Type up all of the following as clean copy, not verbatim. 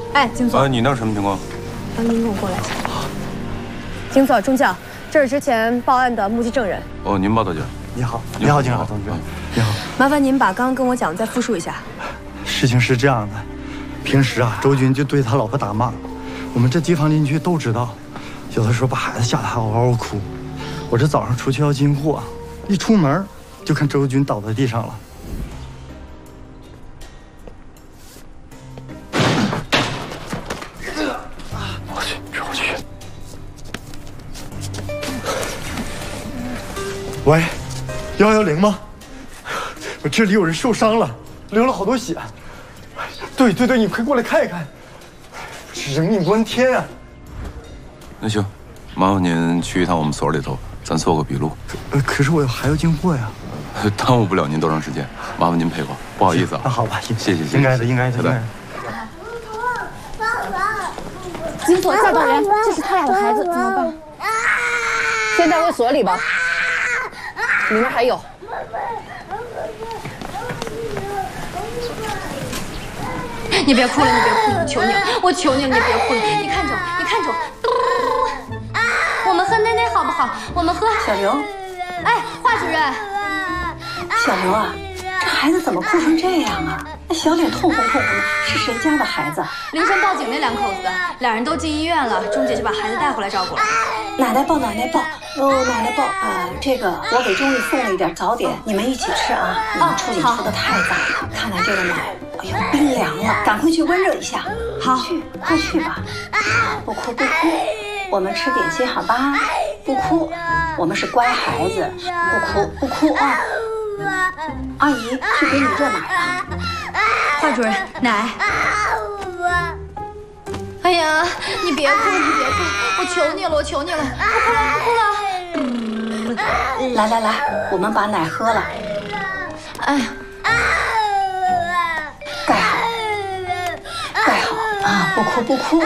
哎，金锁， 你那什么情况？ 您跟我过来一下。金锁，中将，这是之前报案的目击证人。 哦，您报的警。 你好，你好，警察同志。你好。 麻烦您把刚刚跟我讲的再复述一下。 事情是这样的，平时啊，周军就对他老婆打骂，我们这街坊邻居都知道，有的时候把孩子吓得还嗷嗷哭。我这早上出去要进货，一出门就看周军倒在地上了。 喂，110吗？我这里有人受伤了，流了好多血。对，你快过来看一看，人命关天啊！ 那行，麻烦您去一趟我们所里头，咱做个笔录。 可是我还要进货呀。 耽误不了您多长时间，麻烦您配合。不好意思啊。 好吧， 谢谢。 应该的。 小戴。 金锁教导员，这是他俩的孩子，怎么办？ 先带回所里吧。 里面还有。 你别哭了，我求你了，你别哭了，你看着，我们喝奶奶好不好？我们喝。 小刘， 哎，华主任。 小刘啊，这孩子怎么哭成这样啊？那小脸痛红的，是谁家的孩子？ 凌晨报警那两口子的，俩人都进医院了，钟姐就把孩子带回来照顾了。 奶奶抱。这个我给钟玉送了一点早点，你们一起吃啊。你们出警出的太早了，看来这个奶，哎呦，冰凉了，赶快去温热一下。好，快去吧。不哭，我们吃点心好吧？不哭，我们是乖孩子，不哭啊。阿姨去给你热奶啊。 华主任，奶。哎呀，你别哭，我求你了，不哭了。 来，我们把奶喝了。哎呀，盖好啊！不哭。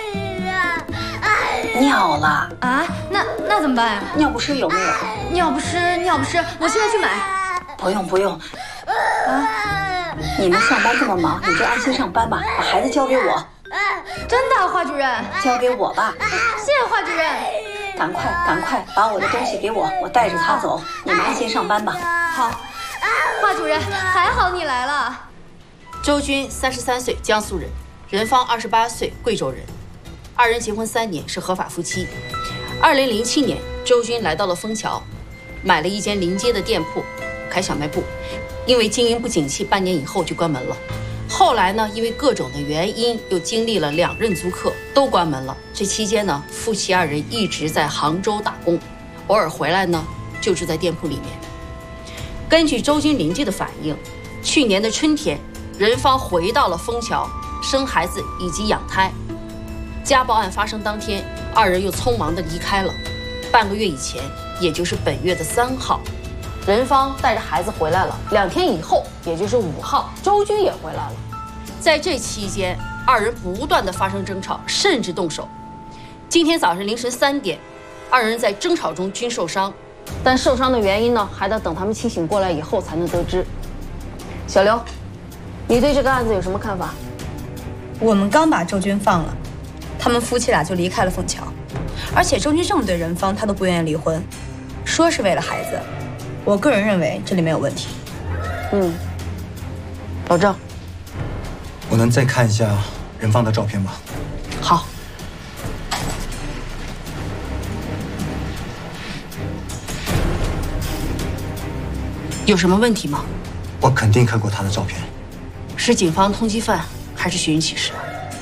尿了啊？那怎么办呀？ 尿不湿有没有？ 尿不湿，我现在去买。 不用。啊！你们上班这么忙，你就安心上班吧，把孩子交给我。 真的，华主任？ 交给我吧。 谢谢华主任。 赶快把我的东西给我，我带着他走。你们安心上班吧。 好，华主任，还好你来了。 周军33岁，江苏人，任芳28岁，贵州人，二人结婚3年，是合法夫妻。2007年，周军来到了枫桥，买了一间临街的店铺，开小卖部，因为经营不景气，半年以后就关门了。后来呢，因为各种的原因，又经历了2任租客，都关门了。这期间呢，夫妻2人一直在杭州打工，偶尔回来呢，就住在店铺里面。根据周军邻居的反映，去年的春天，任芳回到了枫桥，生孩子以及养胎。家暴案发生当天，2人又匆忙地离开了。半个月以前，也就是本月的3号。任芳带着孩子回来了，2天以后，也就是5号，周军也回来了。在这期间，2人不断的发生争吵，甚至动手。今天早上凌晨3点，2人在争吵中均受伤，但受伤的原因呢，还得等他们清醒过来以后才能得知。小刘，你对这个案子有什么看法？ 我们刚把周军放了，他们夫妻俩就离开了枫桥，而且周军这么对任芳，他都不愿意离婚，说是为了孩子。我个人认为这里没有问题。 老郑， 我能再看一下任芳的照片吗？ 好。有什么问题吗？ 我肯定看过她的照片。 是警方通缉犯还是寻人启事？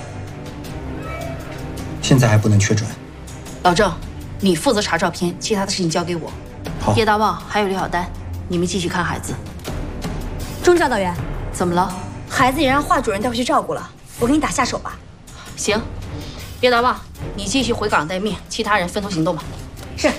现在还不能确准。 老郑，你负责查照片，其他的事情交给我。 好。 叶大旺还有刘小丹，你们继续看孩子。 钟教导员， 怎么了？ 孩子也让华主任带回去照顾了，我给你打下手吧。 行，叶大旺，你继续回岗待命，其他人分头行动吧。 是。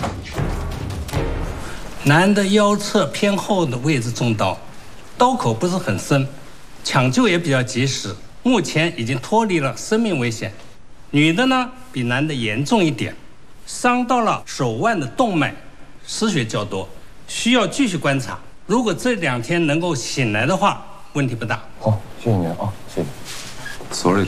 男的腰侧偏后的位置中刀，刀口不是很深，抢救也比较及时，目前已经脱离了生命危险。女的呢，比男的严重一点，伤到了手腕的动脉，失血较多，需要继续观察。如果这2天能够醒来的话，问题不大。 好，谢谢您啊，谢谢。所里头。